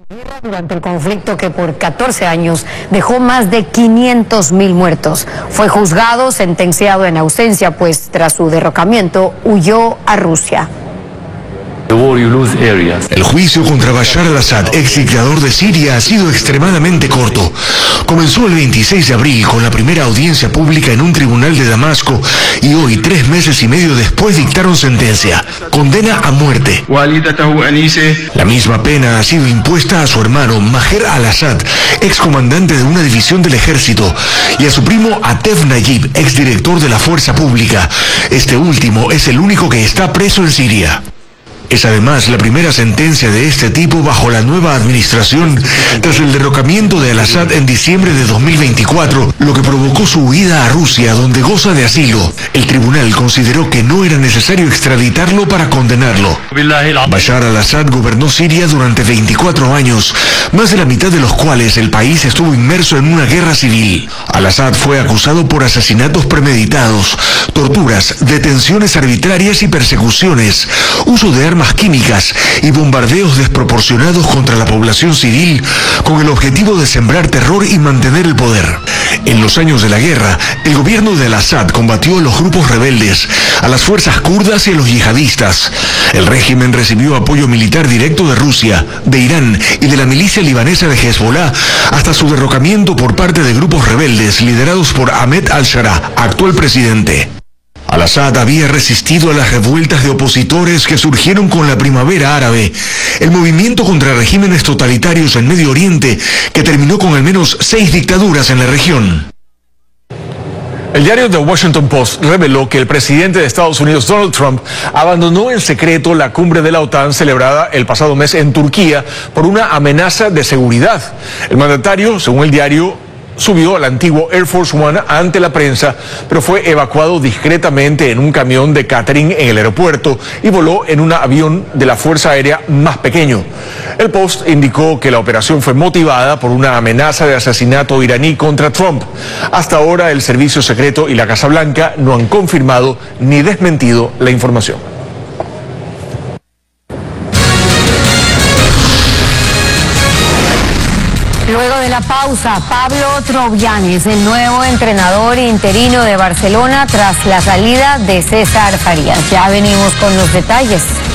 Durante el conflicto que por 14 años dejó más de 500.000 muertos. Fue juzgado, sentenciado en ausencia, pues tras su derrocamiento huyó a Rusia. El juicio contra Bashar al-Assad, ex dictador de Siria, ha sido extremadamente corto. Comenzó el 26 de abril con la primera audiencia pública en un tribunal de Damasco y hoy, 3 meses y medio después, dictaron sentencia. Condena a muerte. La misma pena ha sido impuesta a su hermano Maher al-Assad, ex comandante de una división del ejército, y a su primo Atef Nayib, ex director de la fuerza pública. Este último es el único que está preso en Siria. Es además la primera sentencia de este tipo bajo la nueva administración tras el derrocamiento de al-Assad en diciembre de 2024, lo que provocó su huida a Rusia, donde goza de asilo. El tribunal consideró que no era necesario extraditarlo para condenarlo. Bashar al-Assad gobernó Siria durante 24 años, más de la mitad de los cuales el país estuvo inmerso en una guerra civil. Al-Assad fue acusado por asesinatos premeditados, torturas, detenciones arbitrarias y persecuciones, uso de armas químicas y bombardeos desproporcionados contra la población civil con el objetivo de sembrar terror y mantener el poder. En los años de la guerra, el gobierno de al-Assad combatió a los grupos rebeldes, a las fuerzas kurdas y a los yihadistas. El régimen recibió apoyo militar directo de Rusia, de Irán y de la milicia libanesa de Hezbollah hasta su derrocamiento por parte de grupos rebeldes liderados por Ahmed al-Sharaa, actual presidente. Al-Assad había resistido a las revueltas de opositores que surgieron con la primavera árabe, el movimiento contra regímenes totalitarios en Medio Oriente que terminó con al menos 6 dictaduras en la región. El diario The Washington Post reveló que el presidente de Estados Unidos, Donald Trump, abandonó en secreto la cumbre de la OTAN celebrada el pasado mes en Turquía por una amenaza de seguridad. El mandatario, según el diario, subió al antiguo Air Force One ante la prensa, pero fue evacuado discretamente en un camión de catering en el aeropuerto y voló en un avión de la Fuerza Aérea más pequeño. El Post indicó que la operación fue motivada por una amenaza de asesinato iraní contra Trump. Hasta ahora el Servicio Secreto y la Casa Blanca no han confirmado ni desmentido la información. Luego de la pausa, Pablo Troviani es el nuevo entrenador interino de Barcelona tras la salida de César Farías. Ya venimos con los detalles.